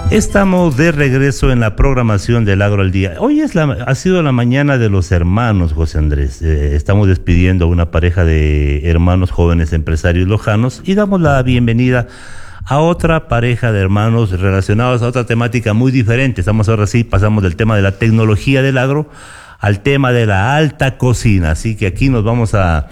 Estamos de regreso en la programación del Agro al Día. Hoy ha sido la mañana de los hermanos, José Andrés. Estamos despidiendo a una pareja de hermanos jóvenes empresarios lojanos y damos la bienvenida a otra pareja de hermanos relacionados a otra temática muy diferente. Pasamos del tema de la tecnología del agro al tema de la alta cocina. Así que aquí nos vamos a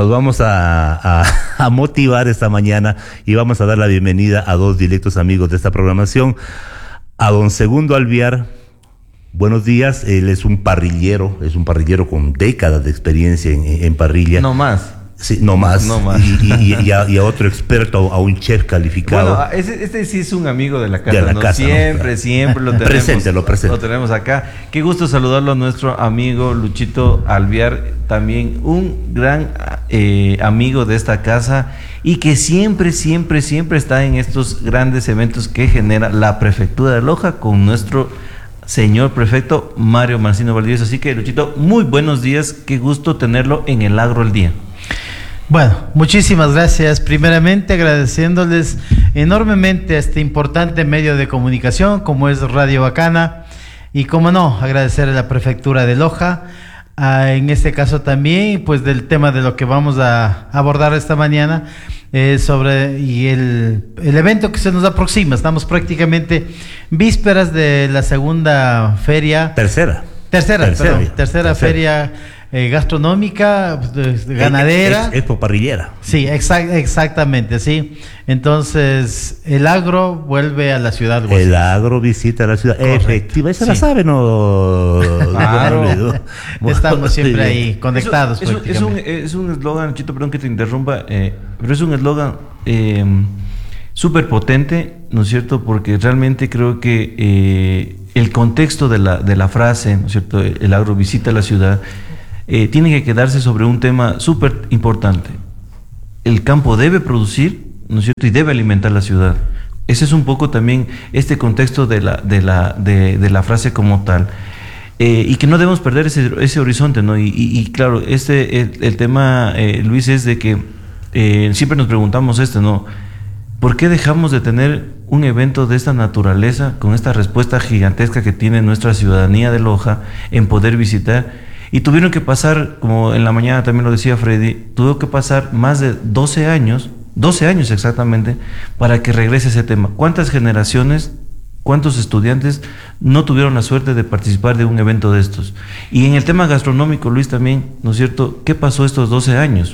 motivar esta mañana y vamos a dar la bienvenida a dos directos amigos de esta programación, a don Segundo Alviar. Buenos días. Él es un parrillero con décadas de experiencia en parrilla. No más. Sí, no más. Y a otro experto, a un chef calificado. Bueno, este sí es un amigo de la casa. De la casa, siempre lo tenemos. Presente. Lo tenemos acá. Qué gusto saludarlo a nuestro amigo Luchito Alviar, también un gran amigo de esta casa y que siempre está en estos grandes eventos que genera la prefectura de Loja con nuestro señor prefecto Mario Marcino Valdivieso. Así que, Luchito, muy buenos días. Qué gusto tenerlo en el Agro al Día. Bueno, muchísimas gracias. Primeramente agradeciéndoles enormemente a este importante medio de comunicación como es Radio Bacana y como no, agradecer a la prefectura de Loja, en este caso también pues del tema de lo que vamos a abordar esta mañana sobre el evento que se nos aproxima. Estamos prácticamente vísperas de la segunda feria. Tercera feria gastronómica, ganadera. Expo parrillera. Sí, exactamente, sí. Entonces, el agro vuelve a la ciudad. El agro visita la ciudad. Efectiva, esa sí. La sabe, ¿no? Claro. Estamos siempre ahí, conectados. Es un eslogan, Chito, perdón que te interrumpa, pero es un eslogan súper potente, ¿no es cierto? Porque realmente creo que el contexto de la frase, ¿no es cierto? El agro visita la ciudad. Tiene que quedarse sobre un tema súper importante. El campo debe producir, ¿no es cierto? Y debe alimentar la ciudad. Ese es un poco también este contexto de la frase como tal. Y que no debemos perder ese horizonte, ¿no? Y claro, el tema, Luis, es de que siempre nos preguntamos ¿no? ¿Por qué dejamos de tener un evento de esta naturaleza, con esta respuesta gigantesca que tiene nuestra ciudadanía de Loja en poder visitar? Y tuvieron que pasar, como en la mañana también lo decía Freddy, tuvo que pasar más de 12 años exactamente, para que regrese ese tema. ¿Cuántas generaciones, cuántos estudiantes no tuvieron la suerte de participar de un evento de estos? Y en el tema gastronómico, Luis, también, ¿no es cierto? ¿Qué pasó estos 12 años?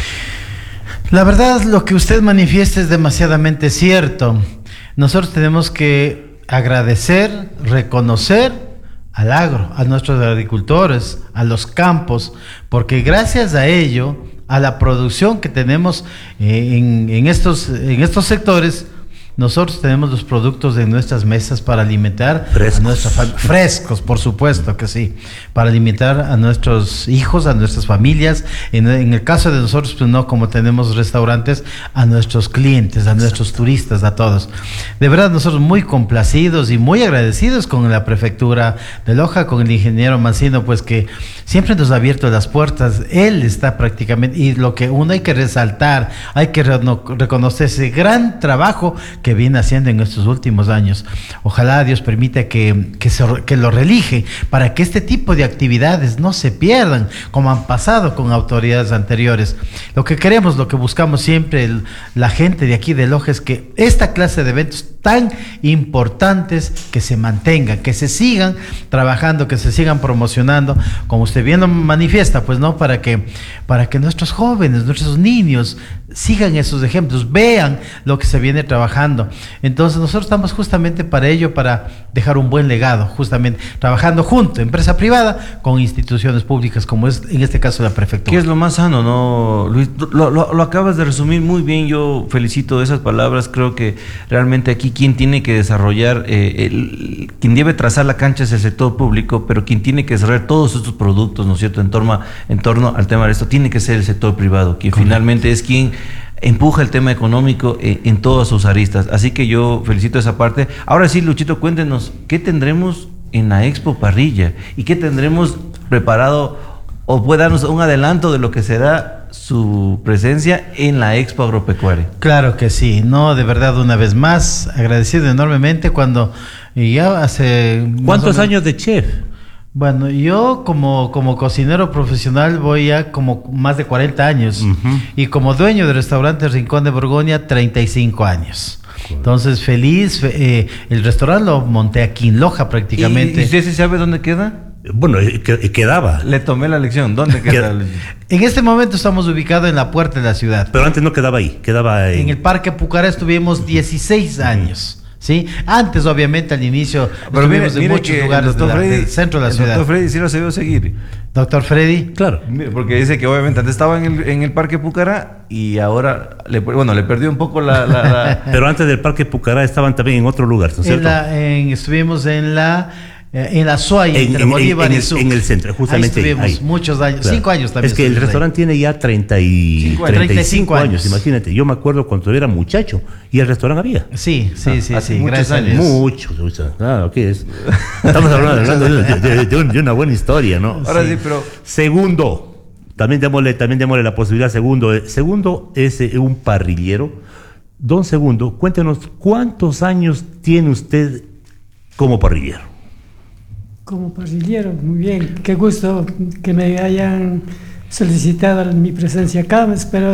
La verdad, lo que usted manifiesta es demasiadamente cierto. Nosotros tenemos que agradecer, reconocer al agro, a nuestros agricultores, a los campos, porque gracias a ello, a la producción que tenemos en estos sectores, nosotros tenemos los productos de nuestras mesas para alimentar a nuestra frescos, por supuesto que sí, para alimentar a nuestros hijos, a nuestras familias. En el caso de nosotros, pues no, como tenemos restaurantes, a nuestros clientes, a nuestros turistas, a todos. De verdad, nosotros muy complacidos y muy agradecidos con la prefectura de Loja, con el ingeniero Mancino, pues que siempre nos ha abierto las puertas. Él está prácticamente, y lo que uno hay que resaltar, hay que reconocer ese gran trabajo que viene haciendo en estos últimos años. Ojalá Dios permita que lo reelige para que este tipo de actividades no se pierdan, como han pasado con autoridades anteriores. Lo que queremos, lo que buscamos siempre, la gente de aquí de Loja, es que esta clase de eventos tan importantes que se mantengan, que se sigan trabajando, que se sigan promocionando, como usted bien lo manifiesta, pues no, para que nuestros jóvenes, nuestros niños sigan esos ejemplos, vean lo que se viene trabajando. Entonces nosotros estamos justamente para ello, para dejar un buen legado, justamente trabajando junto, empresa privada con instituciones públicas, como es en este caso la prefectura. ¿Qué es lo más sano, no, Luis? Lo acabas de resumir muy bien. Yo felicito esas palabras. Creo que realmente aquí quien tiene que desarrollar, quien debe trazar la cancha es el sector público, pero quien tiene que desarrollar todos estos productos, ¿no es cierto?, en torno al tema de esto, tiene que ser el sector privado, quien finalmente es quien empuja el tema económico en todas sus aristas. Así que yo felicito esa parte. Ahora sí, Luchito, cuéntenos, ¿qué tendremos en la Expo Parrilla? ¿Y qué tendremos preparado? ¿O puede darnos un adelanto de lo que será su presencia en la Expo Agropecuaria. Claro que sí, no, de verdad, una vez más, agradecido enormemente cuando ya hace... ¿Cuántos años de chef? Bueno, yo como cocinero profesional voy ya como más de 40 años y como dueño del restaurante Rincón de Borgoña 35 años. Entonces feliz, el restaurante lo monté aquí en Loja prácticamente. ¿Y usted sí sabe dónde queda? Bueno, quedaba. Le tomé la lección. ¿Dónde queda? En este momento estamos ubicados en la puerta de la ciudad. Pero antes no quedaba ahí, quedaba en el Parque Pucará estuvimos 16 años. ¿Sí? Antes, obviamente, al inicio, pero estuvimos en muchos lugares del centro de la ciudad. Doctor Freddy sí lo se vio seguir. Doctor Freddy. Claro. Porque dice que obviamente antes estaba en el Parque Pucará y ahora le perdió un poco la... Pero antes del Parque Pucará estaban también en otro lugar, ¿no es cierto? Estuvimos en la Suaya, entre Bolívar y Sucre. En el centro, justamente ahí. Estuvimos muchos años, claro. 5 años también. Es que el restaurante tiene ya 35 años, imagínate. Yo me acuerdo cuando era muchacho y el restaurante había. Sí, muchos años. Muchos, claro, ¿qué es? Estamos hablando de una buena historia, ¿no? Ahora sí, pero... Segundo, también démosle la posibilidad. Segundo es un parrillero. Don Segundo, cuéntenos, ¿cuántos años tiene usted como parrillero? Como parrillero, muy bien. Qué gusto que me hayan solicitado mi presencia acá. Espero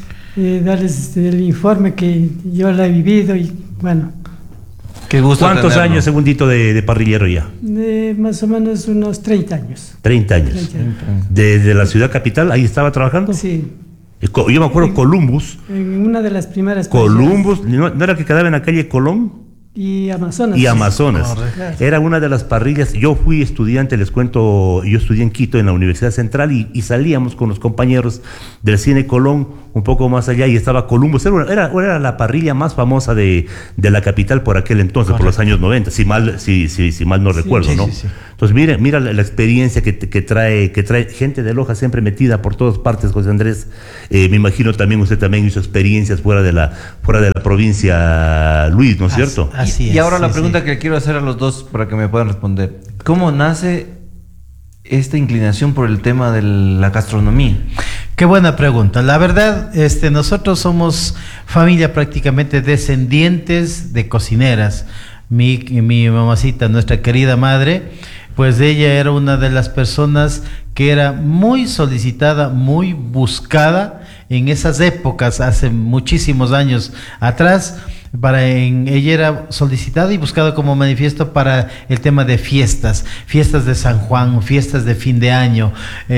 darles el informe que yo la he vivido y bueno. Qué gusto. ¿Cuántos años, Segundito, de parrillero ya? Más o menos unos 30 años. 30 años. 30 años. ¿Desde la ciudad capital? ¿Ahí estaba trabajando? Sí. Yo me acuerdo Columbus. En una de las primeras. Columbus, ¿no era que quedaba en la calle Colón? Y Amazonas. Y Amazonas. Correcto. Era una de las parrillas. Yo fui estudiante, les cuento, yo estudié en Quito, en la Universidad Central, y salíamos con los compañeros del Cine Colón, un poco más allá, y estaba Columbus. Era la parrilla más famosa de la capital por aquel entonces, correcto, por los años 90, si mal no recuerdo, ¿no? Sí. Entonces, mira la experiencia que trae gente de Loja siempre metida por todas partes, José Andrés. Me imagino también usted también hizo experiencias fuera de la provincia, Luis, ¿no es cierto? Así es. Y ahora la pregunta que le quiero hacer a los dos para que me puedan responder. ¿Cómo nace esta inclinación por el tema de la gastronomía? Qué buena pregunta. La verdad, nosotros somos familia prácticamente descendientes de cocineras. Mi mamacita, nuestra querida madre, pues ella era una de las personas que era muy solicitada, muy buscada en esas épocas, hace muchísimos años atrás. Ella era solicitada y buscada como manifiesto para el tema de fiestas de San Juan, fiestas de fin de año,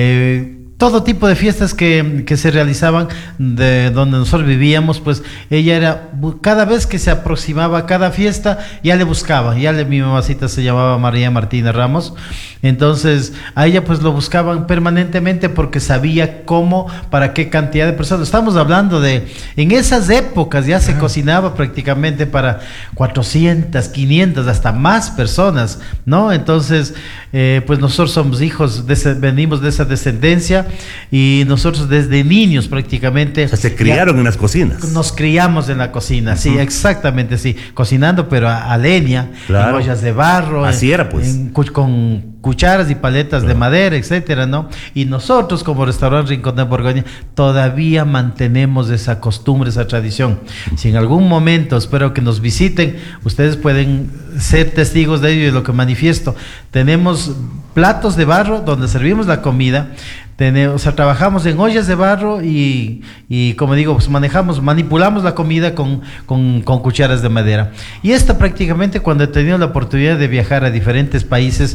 todo tipo de fiestas que se realizaban de donde nosotros vivíamos. Pues ella era, cada vez que se aproximaba a cada fiesta, ya le buscaba, mi mamacita se llamaba María Martínez Ramos, entonces a ella pues lo buscaban permanentemente porque sabía cómo, para qué cantidad de personas. Estamos hablando en esas épocas ya se cocinaba prácticamente para 400, 500, hasta más personas, ¿no? Entonces, pues nosotros somos hijos, venimos de esa descendencia, y nosotros desde niños prácticamente... O sea, se criaron en las cocinas. Nos criamos en la cocina, sí, exactamente, sí. Cocinando, pero a leña, claro, en ollas de barro. Así era, pues. Con cucharas y paletas, claro, de madera, etcétera, ¿no? Y nosotros, como restaurante Rincón de Borgoña, todavía mantenemos esa costumbre, esa tradición. Si en algún momento, espero que nos visiten, ustedes pueden ser testigos de ello y de lo que manifiesto. Tenemos platos de barro donde servimos la comida. Trabajamos en ollas de barro y como digo, pues manipulamos la comida con cucharas de madera. Y esto prácticamente, cuando he tenido la oportunidad de viajar a diferentes países,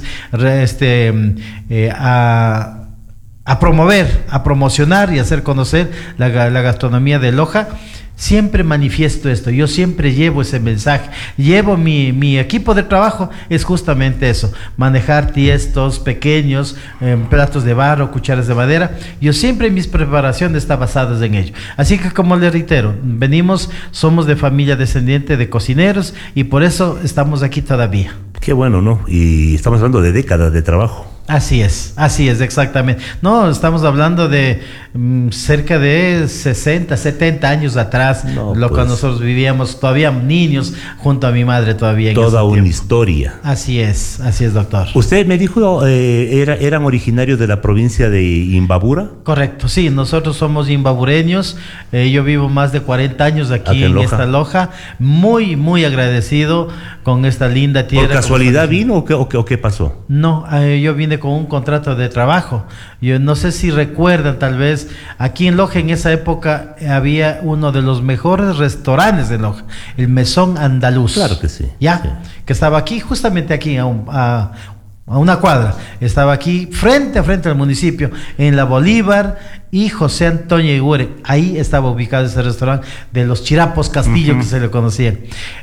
a promover, a promocionar y hacer conocer la gastronomía de Loja, siempre manifiesto esto. Yo siempre llevo ese mensaje, llevo mi equipo de trabajo, es justamente eso, manejar tiestos pequeños, platos de barro, cucharas de madera. Yo siempre, mis preparaciones están basadas en ello. Así que, como le reitero, somos de familia descendiente de cocineros y por eso estamos aquí todavía. Qué bueno, ¿no? Y estamos hablando de décadas de trabajo. Así es, exactamente. No, estamos hablando de cerca de 60, 70 años atrás, No, lo que pues, nosotros vivíamos todavía niños junto a mi madre todavía. En toda ese una tiempo. historia. Así es, doctor. Usted me dijo, eran originarios de la provincia de Imbabura. Correcto, sí, nosotros somos imbabureños, yo vivo más de 40 años aquí en Loja. esta Loja, muy, muy agradecido con esta linda tierra. ¿Por casualidad vino o qué pasó? No, yo vine con un contrato de trabajo. Yo no sé si recuerdan, tal vez, aquí en Loja en esa época había uno de los mejores restaurantes de Loja, el Mesón Andaluz. Claro que sí. Ya, Sí. que estaba aquí, justamente aquí, a una cuadra. Estaba aquí, frente a frente al municipio, en la Bolívar y José Antonio Igure. Ahí estaba ubicado ese restaurante de los Chirapos Castillo, que se le conocía.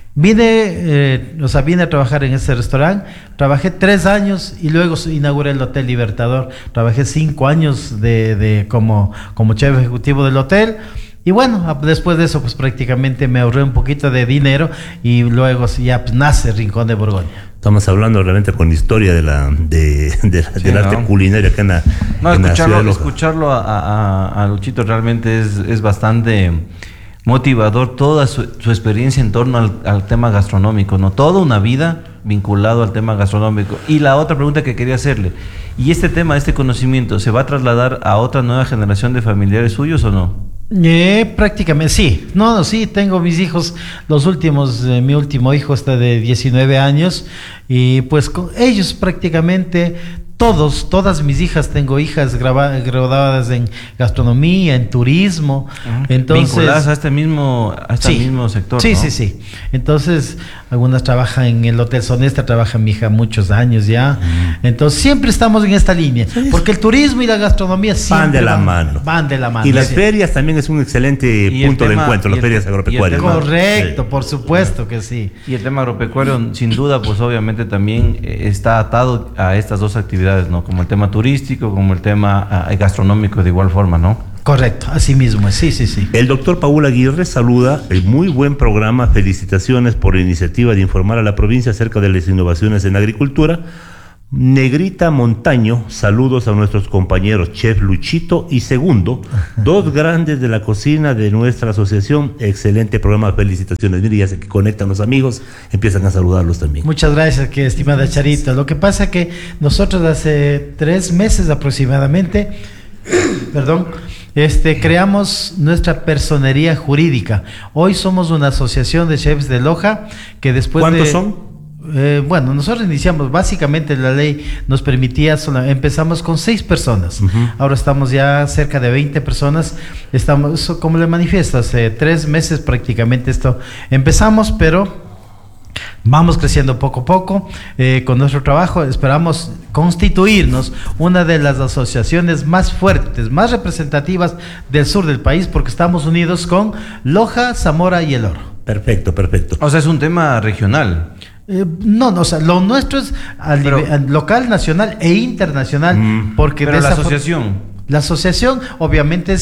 Vine a trabajar en ese restaurante, trabajé 3 años y luego inauguré el Hotel Libertador. Trabajé 5 años como chef ejecutivo del hotel. Y bueno, después de eso, pues prácticamente me ahorré un poquito de dinero y luego ya pues, nace Rincón de Borgoña. Estamos hablando realmente con la historia del arte culinario acá en la ciudad de Loja. Escucharlo a Luchito realmente es bastante motivador, toda su experiencia en torno al tema gastronómico, ¿no? Toda una vida vinculado al tema gastronómico. Y la otra pregunta que quería hacerle, ¿y este tema, este conocimiento, se va a trasladar a otra nueva generación de familiares suyos o no? Prácticamente sí. No, sí, tengo mis hijos, los últimos, mi último hijo está de 19 años y pues con ellos prácticamente todas mis hijas, tengo hijas graduadas en gastronomía, en turismo, entonces vinculadas a este mismo sector, sí, ¿no? sí. Entonces, algunas trabajan en el Hotel Sonestra, trabaja mi hija muchos años ya. Entonces, siempre estamos en esta línea, porque el turismo y la gastronomía siempre Van de la mano. Van de la mano. Y las ferias también es un excelente punto de encuentro, las ferias agropecuarias. Correcto, Sí. por supuesto que sí. Y el tema agropecuario, sin duda, pues obviamente también está atado a estas dos actividades, ¿no? Como el tema turístico, como el tema gastronómico de igual forma, ¿no? Correcto, así mismo es, sí. El doctor Paul Aguirre saluda el muy buen programa, felicitaciones por la iniciativa de informar a la provincia acerca de las innovaciones en agricultura. Negrita Montaño, saludos a nuestros compañeros Chef Luchito y Segundo, 2 grandes de la cocina de nuestra asociación. Excelente programa, felicitaciones. Mire, ya sé que conectan los amigos, empiezan a saludarlos también. Muchas gracias, estimada Charito. Lo que pasa que nosotros hace 3 meses aproximadamente, creamos nuestra personería jurídica. Hoy somos una asociación de chefs de Loja que después ¿Cuántos son? Bueno, nosotros iniciamos, básicamente la ley nos permitía, empezamos con 6 personas, ahora estamos ya cerca de 20 personas, estamos, como le manifiesto, hace 3 meses prácticamente esto empezamos, pero vamos creciendo poco a poco con nuestro trabajo. Esperamos constituirnos una de las asociaciones más fuertes, más representativas del sur del país, porque estamos unidos con Loja, Zamora y El Oro. Perfecto. O sea, es un tema regional. No, o sea, lo nuestro es local, nacional e internacional, porque pero de la esa asociación. La asociación obviamente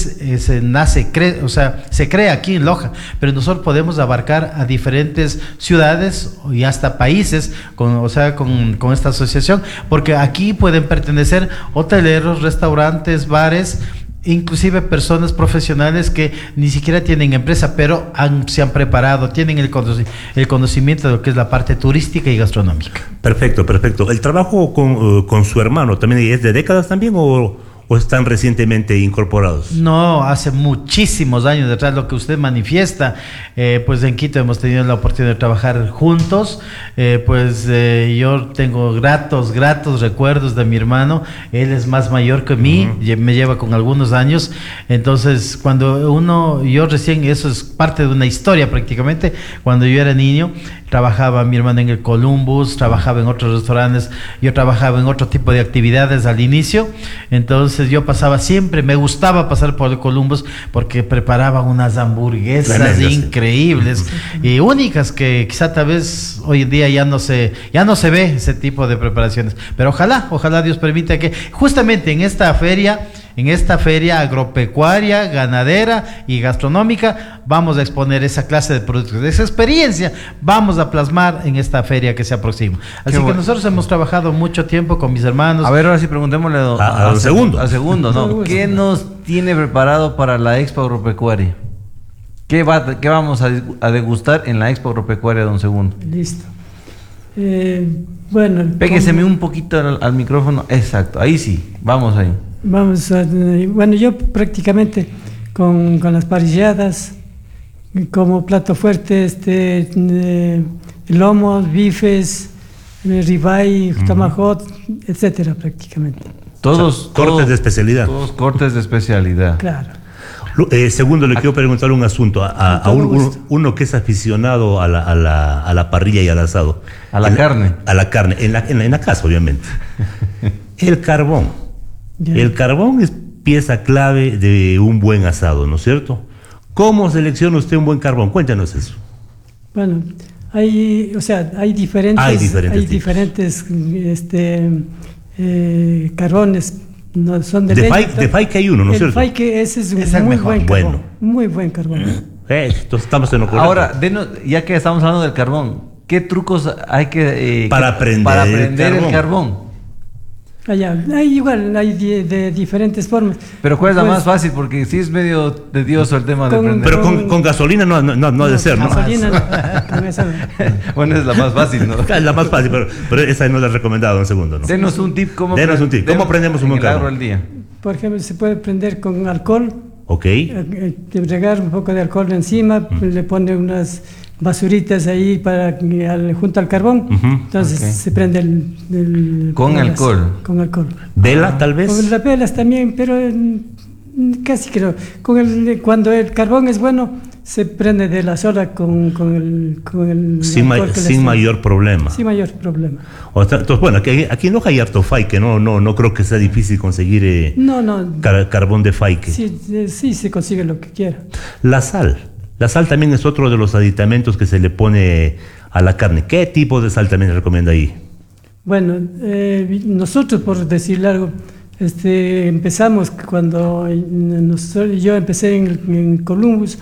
se crea aquí en Loja, pero nosotros podemos abarcar a diferentes ciudades y hasta países con esta asociación, porque aquí pueden pertenecer hoteleros, restaurantes, bares, inclusive personas profesionales que ni siquiera tienen empresa, pero se han preparado, tienen el conocimiento de lo que es la parte turística y gastronómica. Perfecto. ¿El trabajo con su hermano también es de décadas también o están recientemente incorporados? No, hace muchísimos años detrás, lo que usted manifiesta, pues en Quito hemos tenido la oportunidad de trabajar juntos, yo tengo gratos recuerdos de mi hermano. Él es más mayor que mí, me lleva con algunos años, entonces eso es parte de una historia prácticamente. Cuando yo era niño, trabajaba mi hermano en el Columbus, trabajaba en otros restaurantes, yo trabajaba en otro tipo de actividades al inicio, entonces yo me gustaba pasar por el Columbus porque preparaban unas hamburguesas tremendas, increíbles y únicas que quizá tal vez hoy en día ya no se ve ese tipo de preparaciones, pero ojalá Dios permita que justamente en esta feria en esta feria agropecuaria, ganadera y gastronómica. Vamos a exponer esa clase de productos, esa experiencia vamos a plasmar en esta feria que se aproxima. Así que nosotros hemos trabajado mucho tiempo con mis hermanos. A ver, ahora sí preguntémosle al segundo. Al segundo, ¿no? ¿Qué nos tiene preparado para la Expo Agropecuaria? ¿Qué vamos a degustar en la Expo Agropecuaria, don Segundo? Listo. Bueno, pégueseme un poquito al micrófono. Exacto, ahí sí, vamos ahí. Bueno, yo prácticamente con las parrilladas, como plato fuerte, lomos, bifes, ribeye, tomahawk, etcétera, prácticamente. Todos cortes de especialidad. Todos cortes de especialidad. Claro. Segundo, le quiero preguntar un asunto a uno que es aficionado a la parrilla y al asado. A la carne. A la carne, en la casa, obviamente. El carbón. Ya. El carbón es pieza clave de un buen asado, ¿no es cierto? ¿Cómo selecciona usted un buen carbón? Cuéntanos eso. Bueno, hay diferentes carbones. No, son de Faique hay uno, ¿no es cierto? El Faique ese es muy buen carbón. Bueno. Muy buen carbón. Entonces estamos en lo correcto. Ahora, ya que estamos hablando del carbón, ¿qué trucos hay para aprender el carbón? Hay de diferentes formas. Pero ¿cuál es la más fácil? Porque sí es medio tedioso el tema de aprender. Pero con gasolina no ha de ser, ¿no? Gasolina con esa no. Bueno, es la más fácil, ¿no? Es la más fácil, pero esa no la he recomendado, un segundo, ¿no? Denos un tip. ¿Cómo aprendemos un buen carbón? al día? Por ejemplo, se puede prender con alcohol. Ok. Regar un poco de alcohol encima, le pone unas basuritas ahí junto al carbón. Entonces se prende con alcohol. Con alcohol. ¿Vela tal vez? Con las velas también, pero casi creo. Cuando el carbón es bueno, se prende de la sola con el sin mayor problema. Sin mayor problema. Entonces, bueno, aquí en Loja hay harto faique, no creo que sea difícil conseguir carbón de faique. Sí, se consigue lo que quiera. La sal también es otro de los aditamentos que se le pone a la carne. ¿Qué tipo de sal también recomienda ahí? Bueno, nosotros, por decirle algo, empezamos cuando yo empecé en Columbus,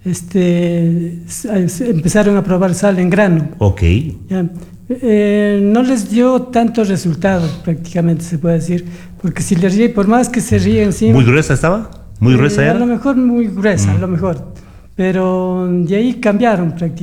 empezaron a probar sal en grano. Ok. ¿Ya? No les dio tanto resultado, prácticamente se puede decir, porque si les ríe, por más que se ríe encima... ¿Muy gruesa estaba? ¿Muy gruesa era? A lo mejor muy gruesa, a lo mejor. Pero de ahí cambiaron prácticamente.